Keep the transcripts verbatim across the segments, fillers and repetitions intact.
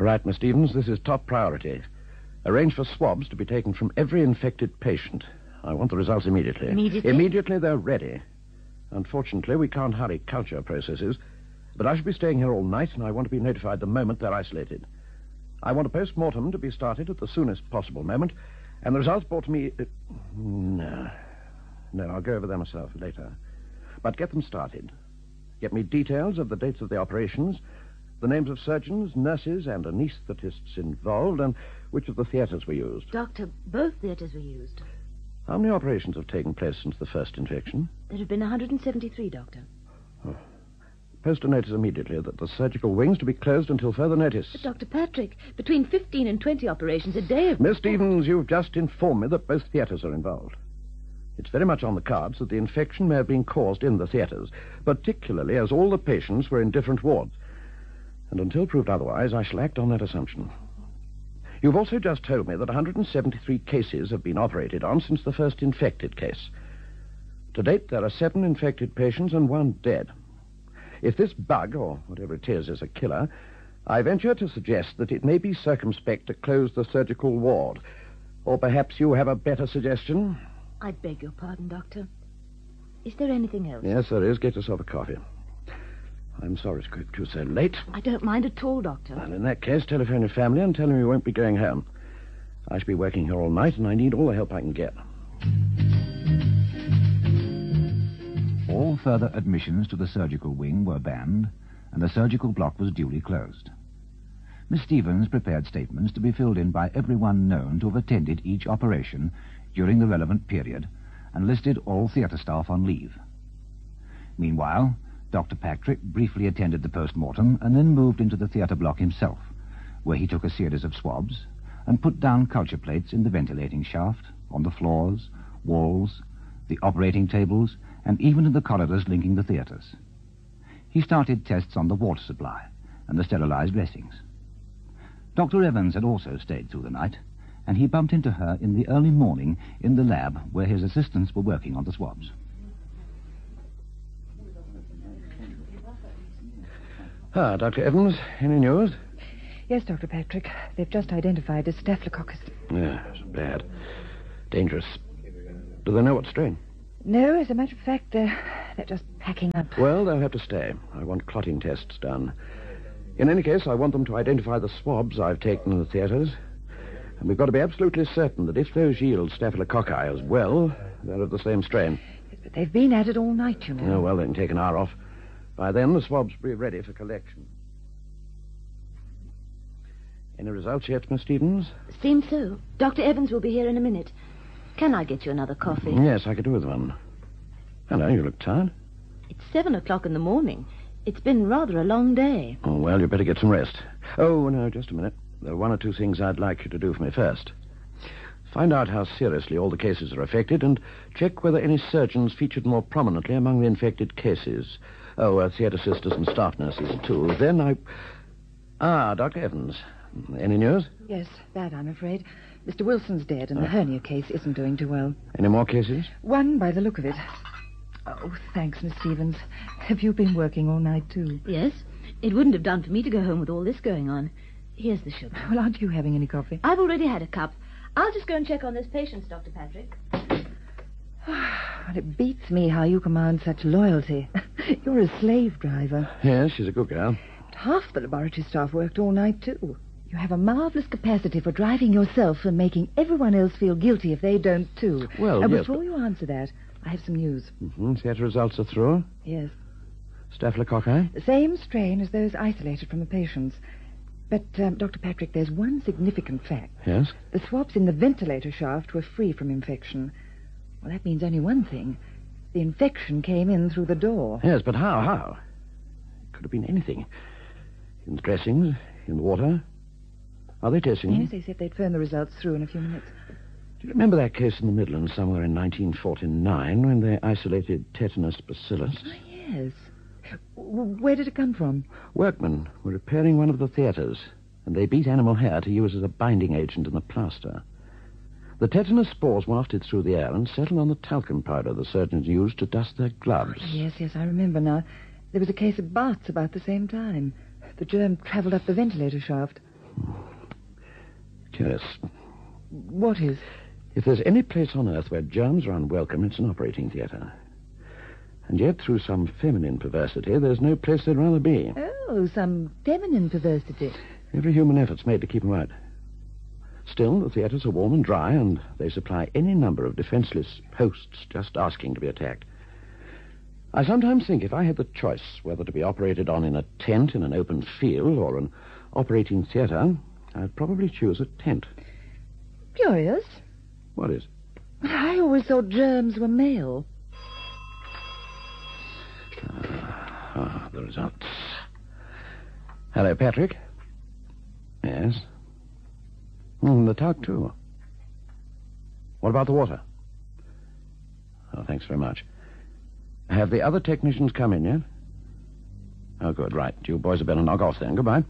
Right, Miss Stevens, this is top priority. Arrange for swabs to be taken from every infected patient. I want the results immediately. Immediately? Immediately they're ready. Unfortunately, we can't hurry culture processes, but I shall be staying here all night, and I want to be notified the moment they're isolated. I want a post-mortem to be started at the soonest possible moment, and the results brought to me... Uh, no. No, I'll go over them myself later. But get them started. Get me details of the dates of the operations, the names of surgeons, nurses, and anaesthetists involved, and which of the theatres were used. Doctor, both theatres were used. How many operations have taken place since the first infection? There have been one hundred seventy-three, Doctor. Oh. Post a notice immediately that the surgical wing's to be closed until further notice. But, Doctor Patrick, between fifteen and twenty operations a day... Have... Miss Stevens, you've just informed me that both theatres are involved. It's very much on the cards that the infection may have been caused in the theatres, particularly as all the patients were in different wards. And until proved otherwise, I shall act on that assumption. You've also just told me that one hundred seventy-three cases have been operated on since the first infected case. To date, there are seven infected patients and one dead. If this bug, or whatever it is, is a killer, I venture to suggest that it may be circumspect to close the surgical ward. Or perhaps you have a better suggestion? I beg your pardon, Doctor. Is there anything else? Yes, there is. Get yourself a coffee. I'm sorry to keep you so late. I don't mind at all, Doctor. Well, in that case, telephone your family and tell them you won't be going home. I shall be working here all night, and I need all the help I can get. All further admissions to the surgical wing were banned, and the surgical block was duly closed. Miss Stevens prepared statements to be filled in by everyone known to have attended each operation during the relevant period, and listed all theatre staff on leave. Meanwhile, Doctor Patrick briefly attended the post-mortem and then moved into the theatre block himself, where he took a series of swabs and put down culture plates in the ventilating shaft, on the floors, walls, the operating tables, and even in the corridors linking the theatres. He started tests on the water supply and the sterilized dressings. Doctor Evans had also stayed through the night, and he bumped into her in the early morning in the lab where his assistants were working on the swabs. Ah, Doctor Evans, any news? Yes, Doctor Patrick. They've just identified a staphylococcus. Yeah, it's bad. Dangerous. Do they know what strain? No, as a matter of fact, they're, they're just packing up. Well, they'll have to stay. I want clotting tests done. In any case, I want them to identify the swabs I've taken in the theatres. And we've got to be absolutely certain that if those yield staphylococci as well, they're of the same strain. But they've been at it all night, you know. Oh, well, they can take an hour off. By then, the swabs will be ready for collection. Any results yet, Miss Stevens? Seems so. Doctor Evans will be here in a minute. Can I get you another coffee? Yes, I could do with one. Hello, you look tired. It's seven o'clock in the morning. It's been rather a long day. Oh, well, you better get some rest. Oh, no, just a minute. There are one or two things I'd like you to do for me first. Find out how seriously all the cases are affected and check whether any surgeons featured more prominently among the infected cases. Oh, uh, theatre sisters and staff nurses, too. Then I... Ah, Doctor Evans. Any news? Yes, bad, I'm afraid. Mister Wilson's dead, and the hernia case isn't doing too well. Any more cases? One, by the look of it. Oh, thanks, Miss Stevens. Have you been working all night, too? Yes. It wouldn't have done for me to go home with all this going on. Here's the sugar. Well, aren't you having any coffee? I've already had a cup. I'll just go and check on those patients, Doctor Patrick. Well, it beats me how you command such loyalty. You're a slave driver. Yes, she's a good girl. But half the laboratory staff worked all night, too. You have a marvelous capacity for driving yourself and making everyone else feel guilty if they don't, too. Well, uh, yes, Before but... you answer that, I have some news. Mm-hmm. Theatre results are through? Yes. Staphylococci? The same strain as those isolated from the patients. But, um, Doctor Patrick, there's one significant fact. Yes? The swabs in the ventilator shaft were free from infection. Well, that means only one thing. The infection came in through the door. Yes, but how, how? It could have been anything. In the dressings, in the water. Are they testing? Yes, they said they'd phone the results through in a few minutes. Do you remember that case in the Midlands somewhere in nineteen forty-nine when they isolated tetanus bacillus? Oh, yes. W- where did it come from? Workmen were repairing one of the theatres, and they beat animal hair to use as a binding agent in the plaster. The tetanus spores wafted through the air and settled on the talcum powder the surgeons used to dust their gloves. Oh, yes, yes, I remember now. There was a case of Bart's about the same time. The germ travelled up the ventilator shaft. Yes. What is? If there's any place on earth where germs are unwelcome, it's an operating theatre. And yet, through some feminine perversity, there's no place they'd rather be. Oh, some feminine perversity. Every human effort's made to keep them out. Still, the theatres are warm and dry, and they supply any number of defenseless hosts just asking to be attacked. I sometimes think if I had the choice whether to be operated on in a tent in an open field or an operating theatre, I'd probably choose a tent. Curious. What is? I always thought germs were male. Ah, ah, the results. Hello, Patrick. Yes. Mm, the talc, too. What about the water? Oh, thanks very much. Have the other technicians come in yet? Oh, good, right. You boys had better knock off then. Goodbye.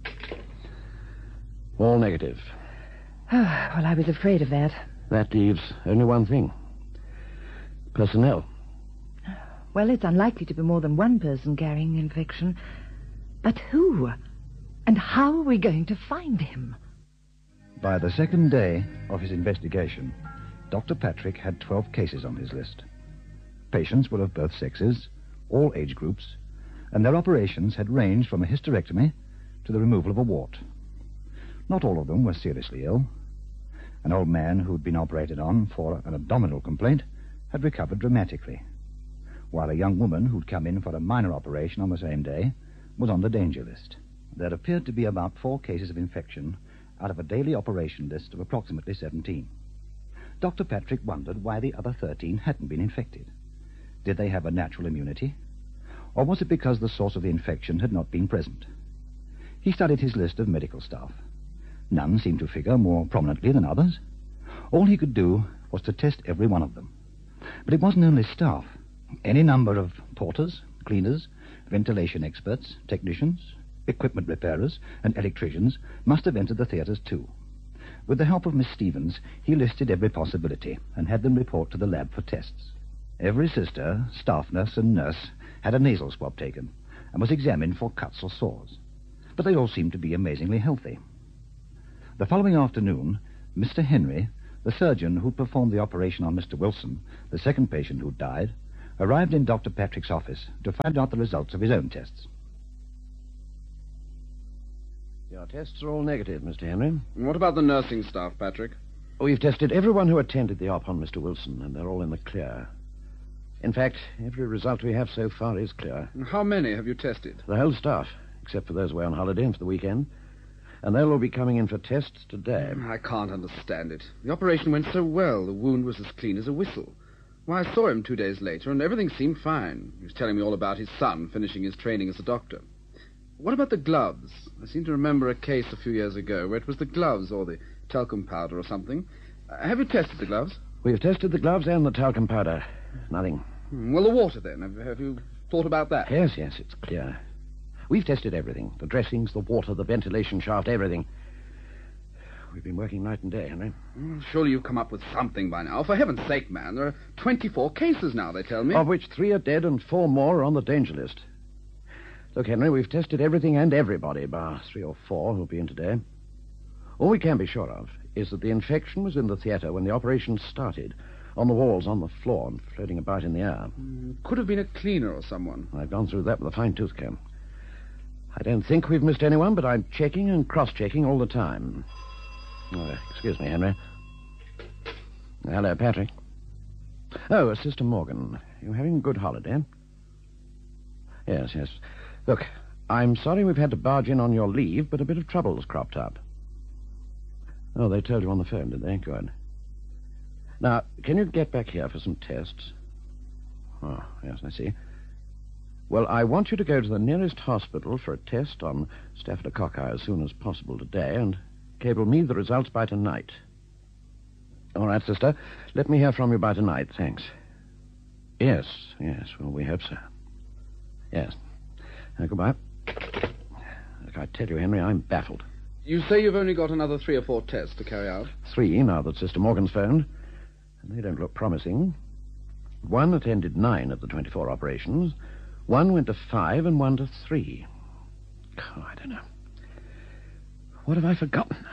All negative. Well, I was afraid of that. That leaves only one thing. Personnel. Well, it's unlikely to be more than one person carrying the infection. But who? And how are we going to find him? By the second day of his investigation, Doctor Patrick had twelve cases on his list. Patients were of both sexes, all age groups, and their operations had ranged from a hysterectomy to the removal of a wart. Not all of them were seriously ill. An old man who'd been operated on for an abdominal complaint had recovered dramatically, while a young woman who'd come in for a minor operation on the same day was on the danger list. There appeared to be about four cases of infection out of a daily operation list of approximately seventeen. Doctor Patrick wondered why the other thirteen hadn't been infected. Did they have a natural immunity? Or was it because the source of the infection had not been present? He studied his list of medical staff. None seemed to figure more prominently than others. All he could do was to test every one of them. But it wasn't only staff. Any number of porters, cleaners, ventilation experts, technicians, equipment repairers, and electricians must have entered the theatres too. With the help of Miss Stevens, he listed every possibility and had them report to the lab for tests. Every sister, staff nurse, and nurse had a nasal swab taken and was examined for cuts or sores. But they all seemed to be amazingly healthy. The following afternoon, Mister Henry, the surgeon who performed the operation on Mister Wilson, the second patient who died, arrived in Doctor Patrick's office to find out the results of his own tests. Your tests are all negative, Mister Henry. And what about the nursing staff, Patrick? We've tested everyone who attended the op on Mister Wilson, and they're all in the clear. In fact, every result we have so far is clear. And how many have you tested? The whole staff, except for those away on holiday and for the weekend. And they'll all be coming in for tests today. I can't understand it. The operation went so well. The wound was as clean as a whistle. Why, I saw him two days later, and everything seemed fine. He was telling me all about his son finishing his training as a doctor. What about the gloves? I seem to remember a case a few years ago where it was the gloves or the talcum powder or something. Uh, have you tested the gloves? We've tested the gloves and the talcum powder. Nothing. Hmm, well, the water, then. Have, have you thought about that? Yes, yes, it's clear. We've tested everything. The dressings, the water, the ventilation shaft, everything. We've been working night and day, Henry. Well, surely you've come up with something by now. For heaven's sake, man, there are twenty-four cases now, they tell me. Of which three are dead and four more are on the danger list. Look, Henry, we've tested everything and everybody, bar three or four who'll be in today. All we can be sure of is that the infection was in the theatre when the operation started, on the walls, on the floor, and floating about in the air. Mm, could have been a cleaner or someone. I've gone through that with a fine-tooth comb. I don't think we've missed anyone, but I'm checking and cross-checking all the time. Oh, excuse me, Henry. Hello, Patrick. Oh, Sister Morgan. You having a good holiday? Yes, yes. Look, I'm sorry we've had to barge in on your leave, but a bit of trouble's cropped up. Oh, they told you on the phone, did they? Good. Now, can you get back here for some tests? Oh, yes, I see. Well, I want you to go to the nearest hospital for a test on staphylococci as soon as possible today, and cable me the results by tonight. All right, sister. Let me hear from you by tonight, thanks. Yes, yes, well, we hope so. Yes. Uh, goodbye. Look, I tell you, Henry, I'm baffled. You say you've only got another three or four tests to carry out? Three, now that Sister Morgan's phoned. And they don't look promising. One attended nine of the twenty-four operations. One went to five and one to three. Oh, I don't know. What have I forgotten?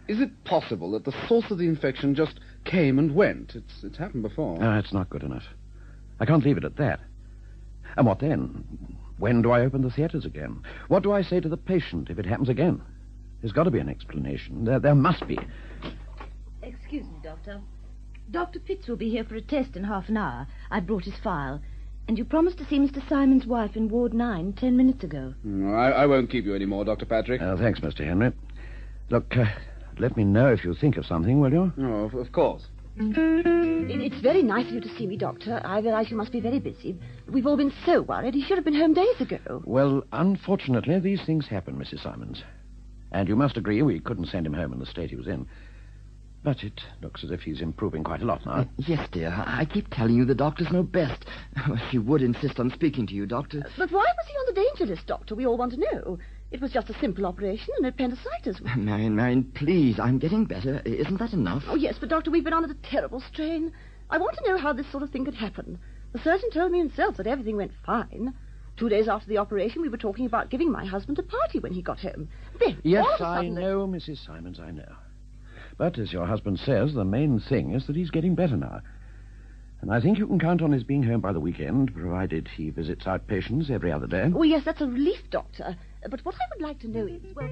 Is it possible that the source of the infection just came and went? It's, it's happened before. Ah, it's not good enough. I can't leave it at that. And what then? When do I open the theatres again? What do I say to the patient if it happens again? There's got to be an explanation. There, there must be. Excuse me, Doctor. Doctor Pitts will be here for a test in half an hour. I brought his file. And you promised to see Mister Simon's wife in Ward nine ten minutes ago. No, I, I won't keep you any more, Doctor Patrick. Uh, thanks, Mister Henry. Look, uh, let me know if you think of something, will you? Oh, of, of course. It- It's very nice of you to see me, Doctor. I realize you must be very busy. We've all been so worried. He should have been home days ago. Well, unfortunately, these things happen, Missus Simons. And you must agree we couldn't send him home in the state he was in. But it looks as if he's improving quite a lot now. Yes, dear. I keep telling you the doctors know best. She would insist on speaking to you, Doctor. But why was he on the danger list, Doctor? We all want to know. It was just a simple operation and appendicitis. Marion, Marion, please. I'm getting better. Isn't that enough? Oh, yes, but, Doctor, we've been under a terrible strain. I want to know how this sort of thing could happen. The surgeon told me himself that everything went fine. Two days after the operation, we were talking about giving my husband a party when he got home. Then, Yes, all of a I sudden... know, Missus Simons, I know. But as your husband says, the main thing is that he's getting better now. And I think you can count on his being home by the weekend, provided he visits outpatients every other day. Oh, yes, that's a relief, Doctor. But what I would like to know is, well...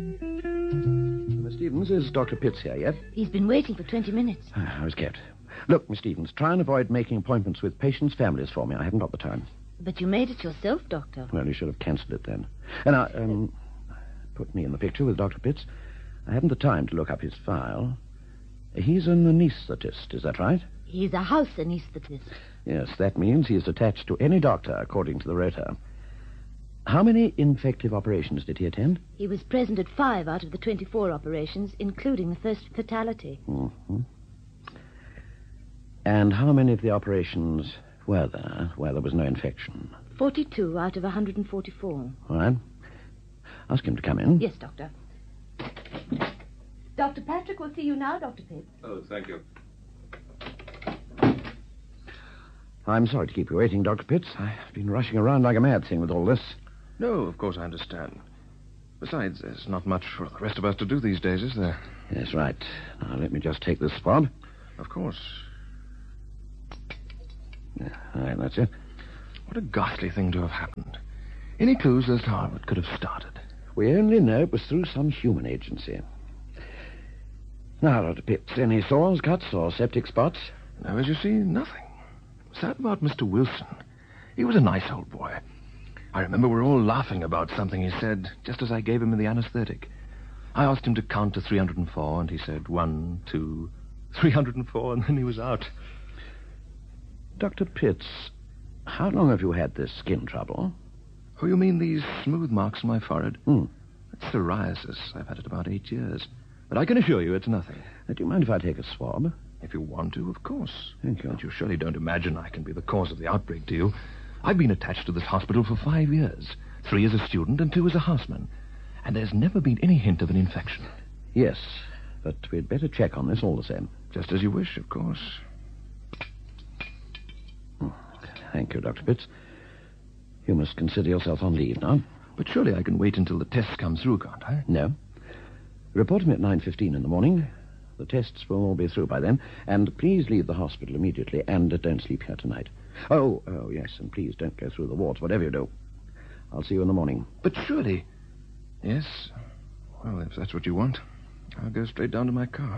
Miss Stevens, is Doctor Pitts here yet? He's been waiting for twenty minutes. Ah, I was kept. Look, Miss Stevens, try and avoid making appointments with patients' families for me. I haven't got the time. But you made it yourself, Doctor. Well, you should have cancelled it then. And now, um, put me in the picture with Doctor Pitts. I haven't the time to look up his file. He's an anaesthetist, is that right? He's a house anaesthetist. Yes, that means he's attached to any doctor, according to the rota. How many infective operations did he attend? He was present at five out of the twenty-four operations, including the first fatality. Mm-hmm. And how many of the operations were there where there was no infection? forty-two out of one hundred forty-four. All right. Ask him to come in. Yes, Doctor. Doctor Patrick will see you now, Doctor Pitts. Oh, thank you. I'm sorry to keep you waiting, Doctor Pitts. I've been rushing around like a mad thing with all this. No, of course I understand. Besides, there's not much for the rest of us to do these days, is there? Yes, right. Now, let me just take this swab. Of course. Yeah, all right, that's it. What a ghastly thing to have happened. Any clues as to how it could have started? We only know it was through some human agency. Now, Doctor Pitts, any sores, cuts, or septic spots? No, as you see, nothing. Sad about Mister Wilson. He was a nice old boy. I remember we were all laughing about something he said just as I gave him the anesthetic. I asked him to count to three hundred four, and he said one, two, three hundred four, and then he was out. Doctor Pitts, how long have you had this skin trouble? Oh, you mean these smooth marks on my forehead? Hmm. That's psoriasis. I've had it about eight years. But I can assure you it's nothing. Uh, do you mind if I take a swab? If you want to, of course. Thank you. But you surely don't imagine I can be the cause of the outbreak, do you? I've been attached to this hospital for five years. Three as a student and two as a houseman. And there's never been any hint of an infection. Yes, but we'd better check on this all the same. Just as you wish, of course. Thank you, Doctor Pitts. You must consider yourself on leave now. But surely I can wait until the tests come through, can't I? No. Report to me at nine fifteen in the morning. The tests will all be through by then. And please leave the hospital immediately, and uh, don't sleep here tonight. Oh, oh, yes, and please don't go through the wards, whatever you do. I'll see you in the morning. But surely... Yes. Well, if that's what you want, I'll go straight down to my car.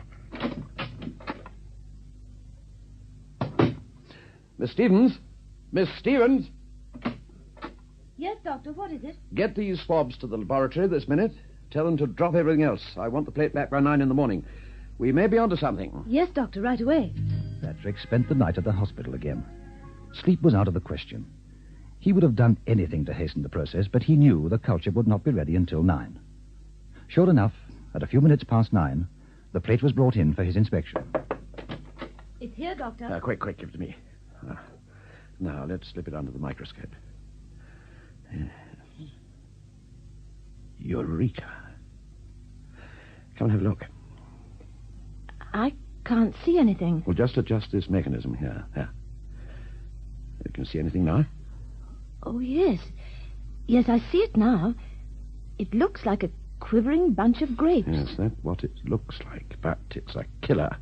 Miss Stevens? Miss Stevens? Yes, Doctor, what is it? Get these swabs to the laboratory this minute. Tell them to drop everything else. I want the plate back by nine in the morning. We may be onto something. Yes, Doctor, right away. Patrick spent the night at the hospital again. Sleep was out of the question. He would have done anything to hasten the process, but he knew the culture would not be ready until nine. Sure enough, at a few minutes past nine, the plate was brought in for his inspection. It's here, Doctor. Uh, quick, quick, give it to me. Uh, now, let's slip it under the microscope. Uh, Eureka. Come and have a look. I can't see anything. Well, just adjust this mechanism here. There. You can see anything now? Oh, yes. Yes, I see it now. It looks like a quivering bunch of grapes. Yes, that's what it looks like, but it's a killer.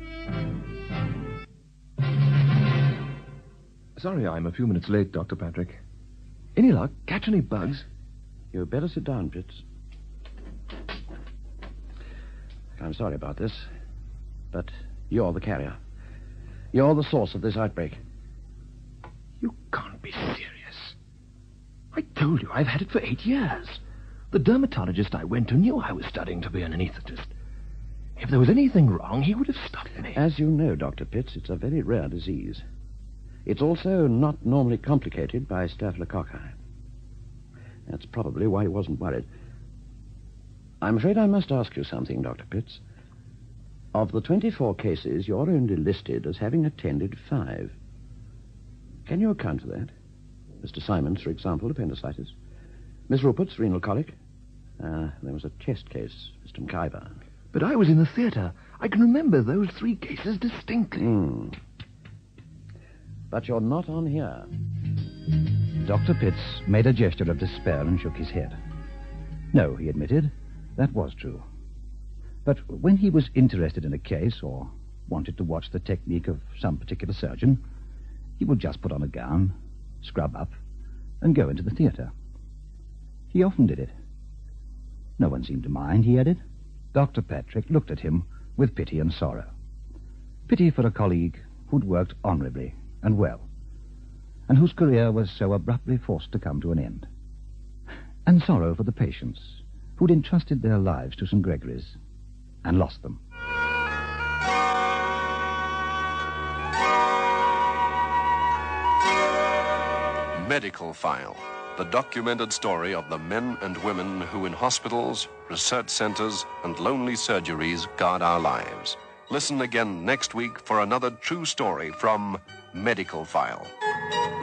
Sorry I'm a few minutes late, Doctor Patrick. Any luck? Catch any bugs? You'd better sit down, Pitts. I'm sorry about this, but you're the carrier. You're the source of this outbreak. You can't be serious. I told you I've had it for eight years. The dermatologist I went to knew I was studying to be an anaesthetist. If there was anything wrong, he would have stopped me. As you know, Doctor Pitts, it's a very rare disease. It's also not normally complicated by staphylococci. That's probably why he wasn't worried. I'm afraid I must ask you something, Doctor Pitts. Of the twenty-four cases, you're only listed as having attended five. Can you account for that? Mister Simons, for example, appendicitis. Miss Rupert's renal colic. Uh, there was a chest case, Mister McIver. But I was in the theatre. I can remember those three cases distinctly. Mm. But you're not on here. Doctor Pitts made a gesture of despair and shook his head. No, he admitted, that was true. But when he was interested in a case or wanted to watch the technique of some particular surgeon, he would just put on a gown, scrub up, and go into the theatre. He often did it. No one seemed to mind, he added. Doctor Patrick looked at him with pity and sorrow. Pity for a colleague who'd worked honourably and well, and whose career was so abruptly forced to come to an end. And sorrow for the patients who'd entrusted their lives to Saint Gregory's and lost them. Medical File, the documented story of the men and women who in hospitals, research centers, and lonely surgeries guard our lives. Listen again next week for another true story from Medical File.